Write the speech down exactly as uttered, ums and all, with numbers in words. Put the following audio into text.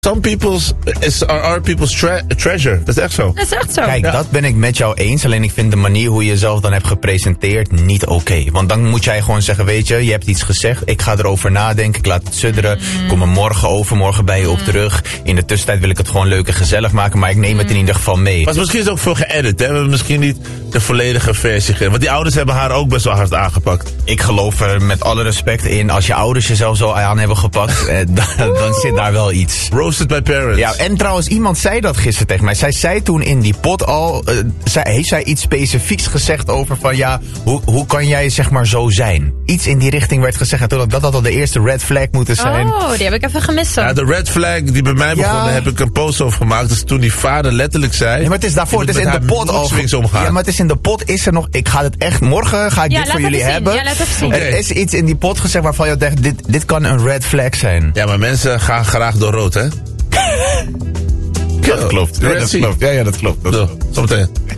some people's is are, are people's tre- treasure. Dat is echt zo. Dat is echt zo. Kijk, Ja. dat ben ik met jou eens. Alleen ik vind de manier hoe je jezelf dan hebt gepresenteerd niet oké. Okay. Want dan moet jij gewoon zeggen, weet je, je hebt iets gezegd. Ik ga erover nadenken. Ik laat het sudderen. Mm. Ik kom er morgen overmorgen bij je op terug. In de tussentijd wil ik het gewoon leuk en gezellig maken. Maar ik neem het in ieder geval mee. Maar misschien is het ook veel geëdit. Hè? We hebben misschien niet de volledige versie gegeven. Want die ouders hebben haar ook best wel hard aangepakt. Ik geloof er met alle respect in. Als je ouders jezelf zo aan hebben gepakt, eh, dan, dan zit daar wel iets. Roasted by parents. Ja, en trouwens, iemand zei dat gisteren tegen mij. Zij zei toen in die pot al, uh, zij, heeft zij iets specifieks gezegd over van ja, hoe, hoe kan jij zeg maar zo zijn? Iets in die richting werd gezegd. En toen dat dat al de eerste red flag moeten zijn. Oh, die heb ik even gemist. Ja, de red flag die bij mij begon, Ja. daar heb ik een post over gemaakt. Dus toen die vader letterlijk zei... Ja, maar het is daarvoor, je het moet is in met de haar pot al. moedswings omgaan. Ja, maar het is in de pot is er nog. Ik ga het echt, morgen ga ik Ja, dit laat voor jullie even zien. hebben. Ja, laat even zien. Er Oké. is iets in die pot gezegd waarvan je denkt, dit, dit kan een red flag zijn. Ja, maar mensen gaan graag door rood, hè? Dat klopt. Ja, Red dat Sea. klopt. Ja, ja, dat klopt. Dat Zo, klopt. zometeen.